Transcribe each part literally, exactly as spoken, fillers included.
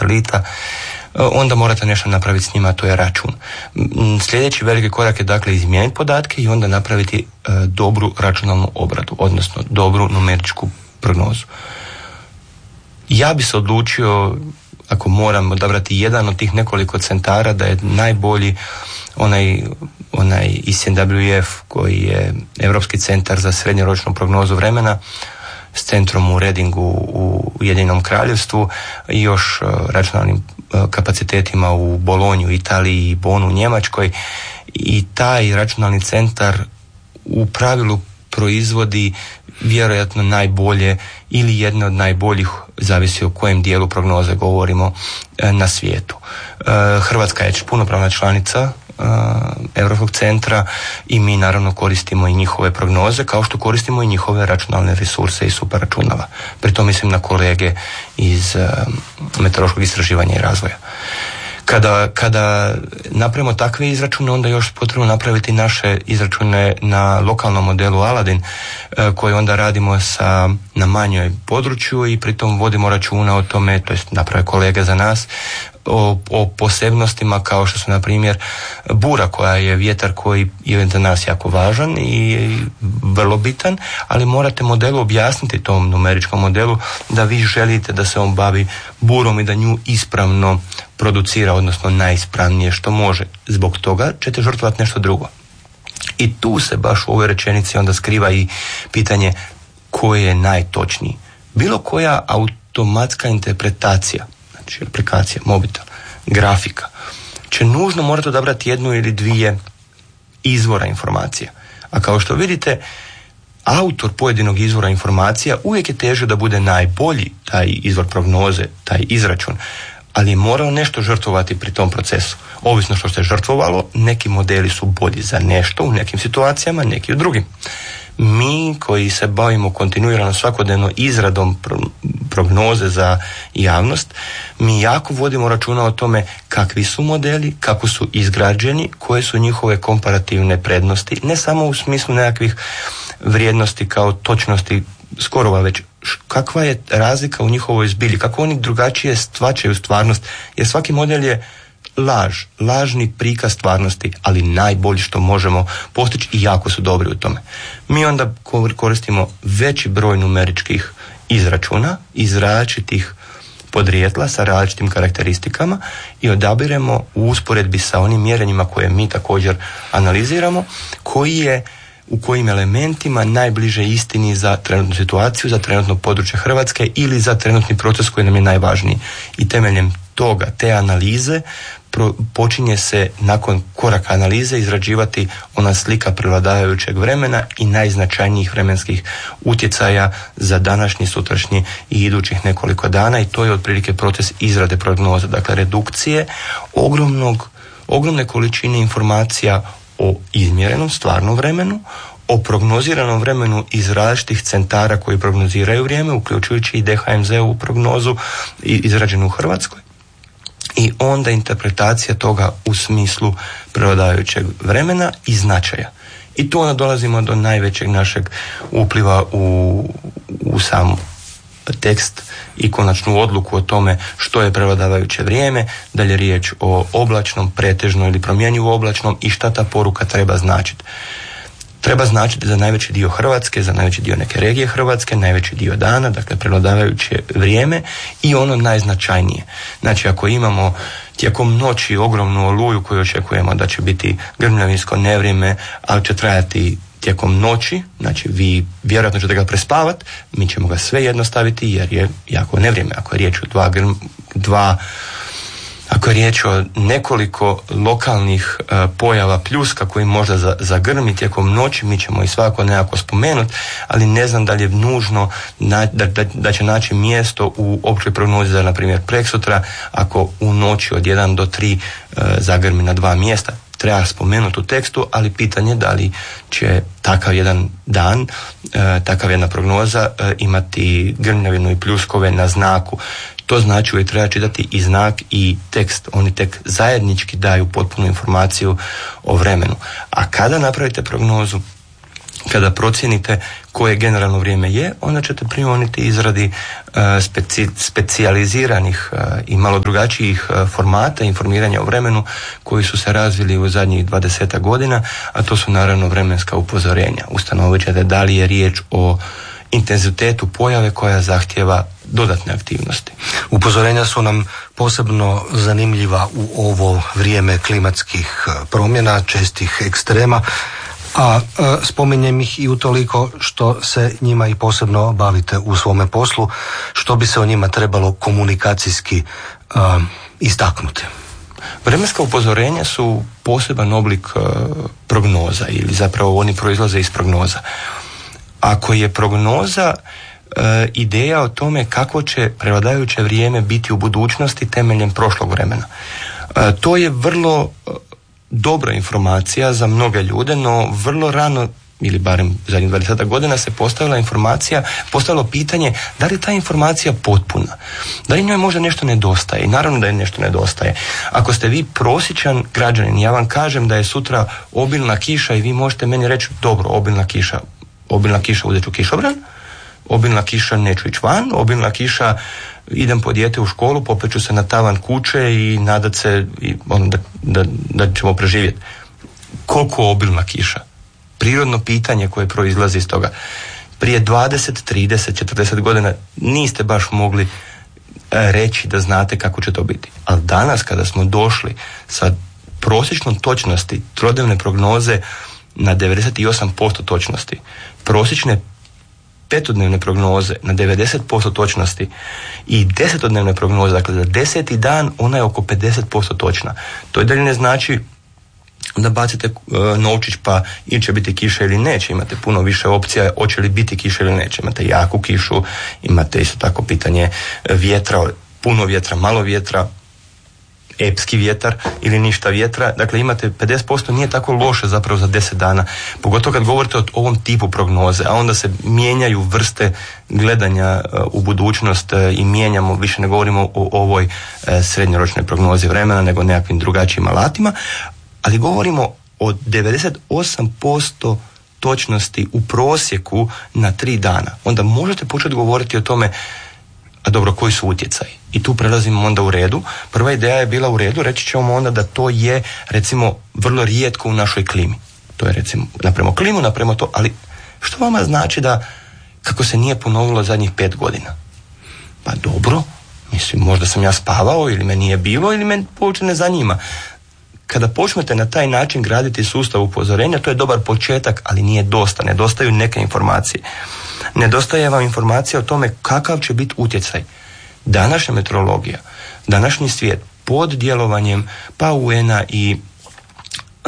satelita, onda morate nešto napraviti s njima, to je račun. Sljedeći veliki korak je dakle izmijeniti podatke i onda napraviti e, dobru računalnu obradu, odnosno dobru numeričku prognozu. Ja bi se odlučio, ako moram odabrati jedan od tih nekoliko centara, da je najbolji onaj, onaj I C N W F, koji je Europski centar za srednjoročnu prognozu vremena, s centrom u Readingu u Ujedinjenom Kraljevstvu i još računalnim kapacitetima u Bolonju u Italiji i Bonu u Njemačkoj. I taj računalni centar u pravilu proizvodi vjerojatno najbolje ili jedne od najboljih, zavisi o kojem dijelu prognoze govorimo, na svijetu. Hrvatska je punopravna članica Europskog centra i mi naravno koristimo i njihove prognoze, kao što koristimo i njihove računalne resurse i superračunala. Pri tom mislim na kolege iz meteorološkog istraživanja i razvoja. Kada, kada napravimo takve izračune, onda još potrebno napraviti naše izračune na lokalnom modelu Aladin, koji onda radimo sa, na manjoj području i pritom vodimo računa o tome, to jest naprave kolege za nas, o, o posebnostima kao što su na primjer bura, koja je vjetar koji je za nas jako važan i vrlo bitan, ali morate modelu objasniti, tom numeričkom modelu, da vi želite da se on bavi burom i da nju ispravno producira, odnosno najispravnije što može. Zbog toga ćete žrtvovati nešto drugo. I tu se baš u ovoj rečenici onda skriva i pitanje koje je najtočniji. Bilo koja automatska interpretacija, znači aplikacija, mobitel, grafika, će nužno morati odabrati jednu ili dvije izvora informacija. A kao što vidite, autor pojedinog izvora informacija uvijek je težio da bude najbolji, taj izvor prognoze, taj izračun, ali je morao nešto žrtvovati pri tom procesu. Ovisno što se žrtvovalo, neki modeli su bolji za nešto u nekim situacijama, neki u drugim. Mi koji se bavimo kontinuirano svakodnevno izradom prognoze za javnost, mi jako vodimo računa o tome kakvi su modeli, kako su izgrađeni, koje su njihove komparativne prednosti, ne samo u smislu nekakvih vrijednosti kao točnosti skorova, već kakva je razlika u njihovoj zbilji, kako oni drugačije shvaćaju stvarnost, jer svaki model je laž, lažni prikaz stvarnosti, ali najbolji što možemo postići i jako su dobri u tome. Mi onda koristimo veći broj numeričkih izračuna iz različitih podrijetla sa različitim karakteristikama i odabiremo u usporedbi sa onim mjerenjima koje mi također analiziramo, koji je u kojim elementima najbliže istini za trenutnu situaciju, za trenutno područje Hrvatske ili za trenutni proces koji nam je najvažniji. I temeljem toga, te analize, pro, počinje se nakon koraka analize izrađivati ona slika prevladavajućeg vremena i najznačajnijih vremenskih utjecaja za današnji, sutrašnji i idućih nekoliko dana, i to je otprilike proces izrade prognoze, dakle redukcije ogromnog, ogromne količine informacija o izmjerenom stvarnom vremenu, o prognoziranom vremenu iz različitih centara koji prognoziraju vrijeme, uključujući i D H M Z-ovu prognozu izrađenu u Hrvatskoj, i onda interpretacija toga u smislu prevladavajućeg vremena i značaja. I tu onda dolazimo do najvećeg našeg upliva u, u sam tekst i konačnu odluku o tome što je prevladavajuće vrijeme, da li je riječ o oblačnom, pretežno ili promjenjivo oblačnom i šta ta poruka treba značiti. Treba značiti za najveći dio Hrvatske, za najveći dio neke regije Hrvatske, najveći dio dana, dakle prevladavajuće vrijeme i ono najznačajnije. Znači ako imamo tijekom noći ogromnu oluju koju očekujemo da će biti grmljavinsko nevrijeme, ali će trajati tijekom noći, znači vi vjerojatno ćete ga prespavati, mi ćemo ga sve jedno staviti jer je jako nevrijeme. Ako je riječ o dva, grm, dva ako je riječ o nekoliko lokalnih uh, pojava pljuska koji možda zagrmi tijekom noći, mi ćemo i svako nekako spomenuti, ali ne znam da li je nužno na, da, da, da će naći mjesto u općoj prognozi za, na primjer, preksutra, ako u noći od jedan do tri uh, zagrmi na dva mjesta. Treba spomenuti u tekstu, ali pitanje da li će takav jedan dan, e, takav jedna prognoza e, imati grmljavinu i pljuskove na znaku. To znači uvijek treba čitati i znak i tekst. Oni tek zajednički daju potpunu informaciju o vremenu. A kada napravite prognozu, kada procijenite koje generalno vrijeme je, onda ćete prioniti izradi uh, speci, specijaliziranih uh, i malo drugačijih uh, formata informiranja o vremenu koji su se razvili u zadnjih dvadesetak godina, a to su naravno vremenska upozorenja. Ustanovit ćete da li je riječ o intenzitetu pojave koja zahtjeva dodatne aktivnosti. Upozorenja su nam posebno zanimljiva u ovo vrijeme klimatskih promjena, čestih ekstrema, a e, spominjem ih i utoliko što se njima i posebno bavite u svome poslu, što bi se o njima trebalo komunikacijski e, istaknuti. Vremenska upozorenja su poseban oblik e, prognoza, ili zapravo oni proizlaze iz prognoza. Ako je prognoza e, ideja o tome kako će prevladajuće vrijeme biti u budućnosti temeljem prošlog vremena, e, to je vrlo e, dobra informacija za mnoge ljude, no vrlo rano, ili barem zadnjih dvadeset godina, se postavila informacija, postavilo pitanje da li ta informacija potpuna, da li njoj možda nešto nedostaje. I naravno da je nešto nedostaje. Ako ste vi prosječan građanin, ja vam kažem da je sutra obilna kiša i vi možete meni reći, dobro, obilna kiša, obilna kiša, uzet ću kišobran, obilna kiša, neću ići van, obilna kiša, idem po dijete u školu, popeću se na tavan kuće i nadat se i, ono, da, da, da ćemo preživjeti. Koliko obilna kiša? Prirodno pitanje koje proizlazi iz toga. Prije dvadeset, trideset, četrdeset godina niste baš mogli reći da znate kako će to biti. Ali danas kada smo došli sa prosječnom točnosti trodnevne prognoze na devedeset osam posto točnosti, prosječne petodnevne prognoze na devedeset posto točnosti i desetodnevne prognoze, dakle za deseti dan ona je oko pedeset posto točna. To i dalje ne znači da bacite uh, novčić pa ili će biti kiša ili neće. Imate puno više opcija hoće li biti kiša ili neće. Imate jaku kišu, imate isto tako pitanje vjetra, puno vjetra, malo vjetra, epski vjetar ili ništa vjetra. Dakle, imate pedeset posto, nije tako loše zapravo za deset dana. Pogotovo kad govorite o ovom tipu prognoze, a onda se mijenjaju vrste gledanja u budućnost i mijenjamo, više ne govorimo o ovoj srednjoročnoj prognozi vremena, nego nekakvim drugačijim alatima, ali govorimo o devedeset osam posto točnosti u prosjeku na tri dana. Onda možete početi govoriti o tome, a dobro, koji su utjecaji? I tu prelazimo onda u redu. Prva ideja je bila u redu, reći ćemo onda da to je, recimo, vrlo rijetko u našoj klimi. To je, recimo, napremo klimu, napremo to, ali što vama znači da kako se nije ponovilo zadnjih pet godina? Pa dobro, mislim, možda sam ja spavao ili me nije bilo ili me uopće ne zanima. Kada počnete na taj način graditi sustav upozorenja, to je dobar početak, ali nije dosta. Nedostaju neke informacije. Nedostaje vam informacija o tome kakav će biti utjecaj. Današnja meteorologija, današnji svijet pod djelovanjem pa U N-a i uh,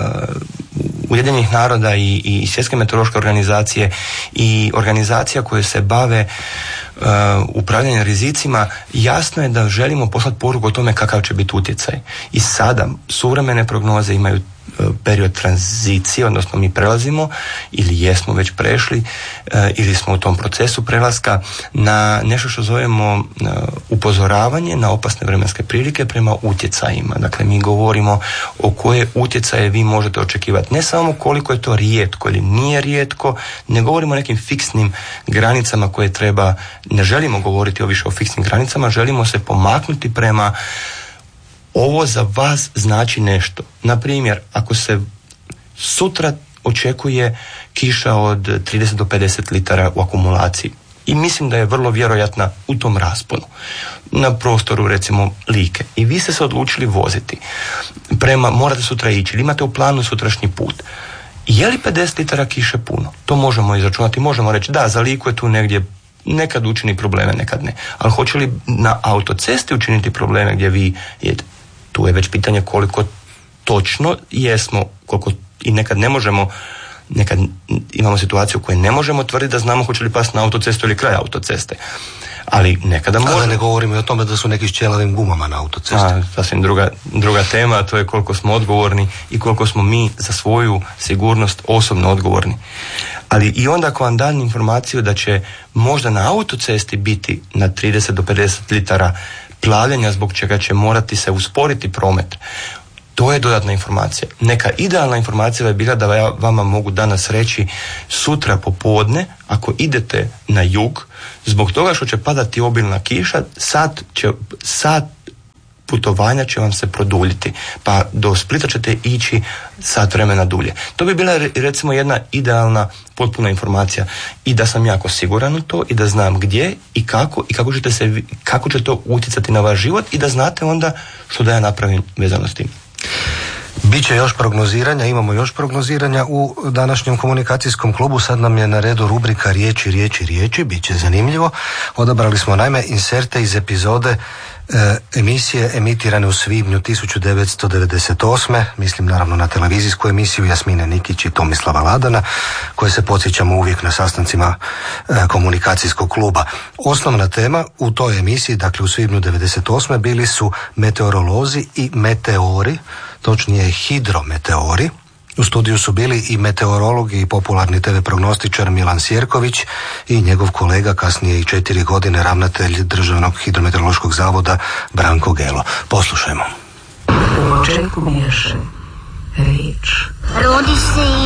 Ujedinjenih naroda i, i Svjetske meteorološke organizacije i organizacija koje se bave uh, upravljanjem rizicima, jasno je da želimo poslati poruku o tome kakav će biti utjecaj. I sada suvremene prognoze imaju period tranzicije, odnosno mi prelazimo ili jesmo već prešli ili smo u tom procesu prelaska na nešto što zovemo upozoravanje na opasne vremenske prilike prema utjecajima. Dakle, mi govorimo o koje utjecaje vi možete očekivati. Ne samo koliko je to rijetko ili nije rijetko, ne govorimo o nekim fiksnim granicama koje treba, ne želimo govoriti o više o fiksnim granicama, želimo se pomaknuti prema ovo za vas znači nešto. Na primjer, ako se sutra očekuje kiša od trideset do pedeset litara u akumulaciji i mislim da je vrlo vjerojatna u tom rasponu na prostoru recimo Like i vi ste se odlučili voziti prema, morate sutra ići ili imate u planu sutrašnji put, je li pedeset litara kiše puno? To možemo izračunati, možemo reći da, za Liku je tu negdje, nekad učini probleme, nekad ne, ali hoće li na autocesti učiniti probleme gdje vi jedete? Tu je već pitanje koliko točno jesmo, koliko i nekad ne možemo, nekad imamo situaciju u kojoj ne možemo tvrditi da znamo hoće li pasti na autocestu ili kraj autoceste. Ali nekada možemo. Kada ne govorimo i o tome da su neki s ćelavim gumama na autocesti. A, sasvim druga, druga tema, a to je koliko smo odgovorni i koliko smo mi za svoju sigurnost osobno odgovorni. Ali i onda ako vam dam informaciju da će možda na autocesti biti na trideset do pedeset litara plavljenja zbog čega će morati se usporiti promet, To je dodatna informacija. Neka idealna informacija je bila da ja vama mogu danas reći sutra popodne, ako idete na jug, zbog toga što će padati obilna kiša, sat, će, sat putovanja će vam se produljiti, pa do Splita ćete ići sat vremena dulje. To bi bila recimo jedna idealna, potpuna informacija i da sam jako siguran u to i da znam gdje i kako i kako, ćete se, kako će to utjecati na vaš život i da znate onda što da ja napravim vezano s tim. Biće još prognoziranja, imamo još prognoziranja u današnjem komunikacijskom klubu. Sad nam je na redu rubrika Riječi, riječi, riječi. Biće zanimljivo. Odabrali smo naime inserte iz epizode e, emisije emitirane u svibnju tisuću devetsto devedeset osme. Mislim naravno na televizijsku emisiju Jasmine Nikić i Tomislava Ladana, koje se podsjećamo uvijek na sastancima e, komunikacijskog kluba. Osnovna tema u toj emisiji, dakle u svibnju devedeset osme, bili su meteorolozi i meteori, točnije hidrometeori. U studiju su bili i meteorologi i popularni te ve prognostičar Milan Sjerković i njegov kolega, kasnije i četiri godine ravnatelj Državnog hidrometeorološkog zavoda Branko Gelo. Poslušajmo. U početku bješe riječ. Rodi se